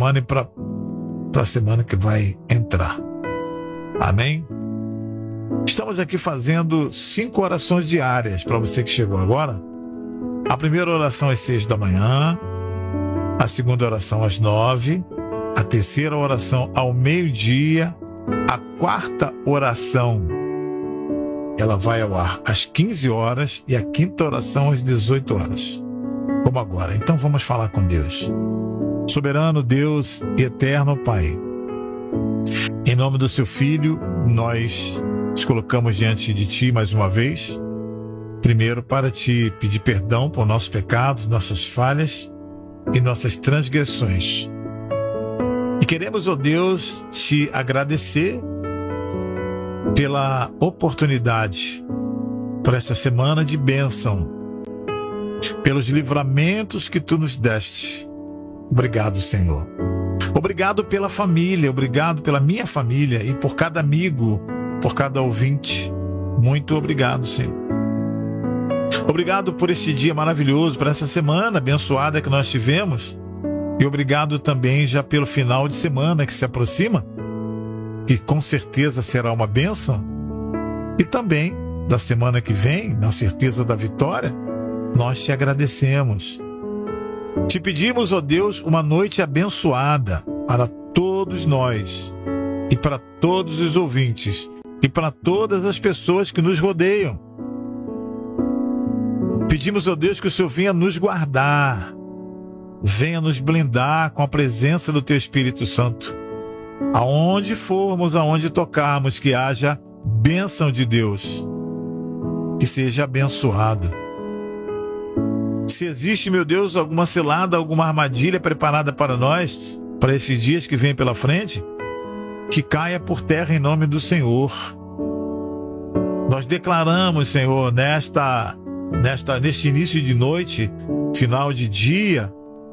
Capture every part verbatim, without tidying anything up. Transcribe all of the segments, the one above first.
semana e para a semana que vai entrar. Amém? Estamos aqui fazendo cinco orações diárias para você que chegou agora. A primeira oração às seis da manhã, a segunda oração às nove, a terceira oração ao meio-dia, a quarta oração ela vai ao ar às quinze horas e a quinta oração às dezoito horas, como agora. Então vamos falar com Deus. Soberano Deus e eterno Pai, em nome do seu Filho, nós nos colocamos diante de Ti mais uma vez, primeiro para Te pedir perdão por nossos pecados, nossas falhas e nossas transgressões. E queremos, ó Deus, Te agradecer pela oportunidade, por essa semana de bênção, pelos livramentos que Tu nos deste. Obrigado, Senhor. Obrigado pela família, obrigado pela minha família e por cada amigo, por cada ouvinte. Muito obrigado, Senhor. Obrigado por este dia maravilhoso, por essa semana abençoada que nós tivemos. E obrigado também já pelo final de semana que se aproxima, que com certeza será uma bênção. E também da semana que vem, na certeza da vitória, nós te agradecemos. Te pedimos, ó Deus, uma noite abençoada para todos nós e para todos os ouvintes e para todas as pessoas que nos rodeiam. Pedimos, ó Deus, que o Senhor venha nos guardar, venha nos blindar com a presença do Teu Espírito Santo. Aonde formos, aonde tocarmos, que haja bênção de Deus, que seja abençoado. Se existe, meu Deus, alguma cilada, alguma armadilha preparada para nós, para esses dias que vêm pela frente, que caia por terra em nome do Senhor. Nós declaramos, Senhor, nesta, nesta, neste início de noite, final de dia,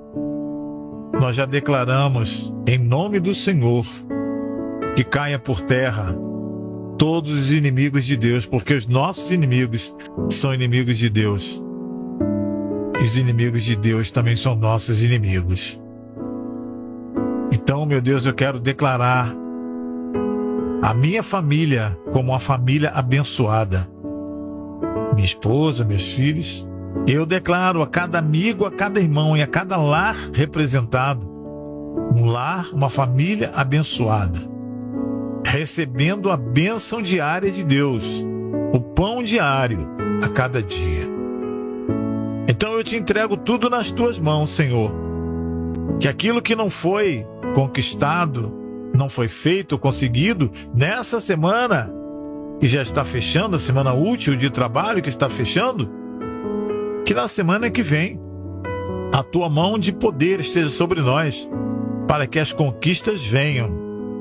nós já declaramos, em nome do Senhor, que caia por terra todos os inimigos de Deus, porque os nossos inimigos são inimigos de Deus. E os inimigos de Deus também são nossos inimigos. Então, meu Deus, eu quero declarar a minha família como uma família abençoada. Minha esposa, meus filhos. Eu declaro a cada amigo, a cada irmão e a cada lar representado, um lar, uma família abençoada, recebendo a bênção diária de Deus, o pão diário a cada dia. Então eu te entrego tudo nas tuas mãos, Senhor. Que aquilo que não foi conquistado, não foi feito, conseguido nessa semana, que já está fechando, a semana útil de trabalho que está fechando, que na semana que vem a tua mão de poder esteja sobre nós, para que as conquistas venham,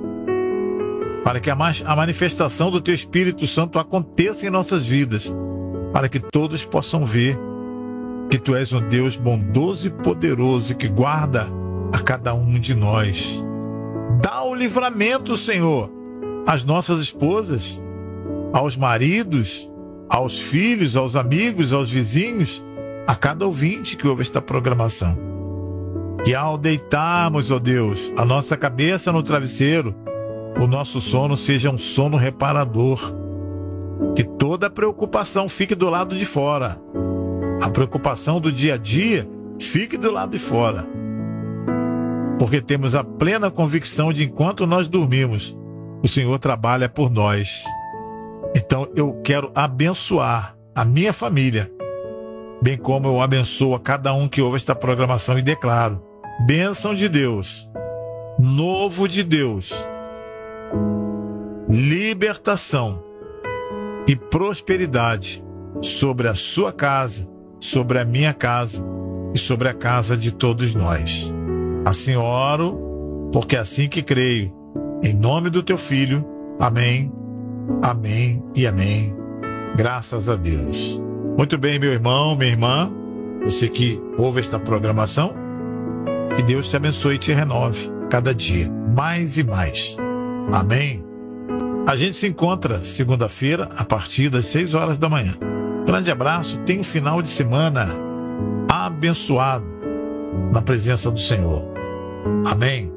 para que a manifestação do teu Espírito Santo aconteça em nossas vidas, para que todos possam ver que tu és um Deus bondoso e poderoso que guarda a cada um de nós. Dá o livramento, Senhor, às nossas esposas, aos maridos, aos filhos, aos amigos, aos vizinhos, a cada ouvinte que ouve esta programação. E ao deitarmos, ó Deus, a nossa cabeça no travesseiro, o nosso sono seja um sono reparador. Que toda preocupação fique do lado de fora. A preocupação do dia a dia fique do lado de fora. Porque temos a plena convicção de enquanto nós dormimos, o Senhor trabalha por nós. Então eu quero abençoar a minha família, bem como eu abençoo a cada um que ouve esta programação e declaro bênção de Deus, novo de Deus, libertação e prosperidade sobre a sua casa, sobre a minha casa e sobre a casa de todos nós. Assim oro, porque é assim que creio, em nome do teu Filho. Amém, amém e amém. Graças a Deus. Muito bem, meu irmão, minha irmã, você que ouve esta programação, que Deus te abençoe e te renove cada dia, mais e mais. Amém. A gente se encontra segunda-feira, a partir das seis horas da manhã. Grande abraço, tenha um final de semana abençoado na presença do Senhor. Amém.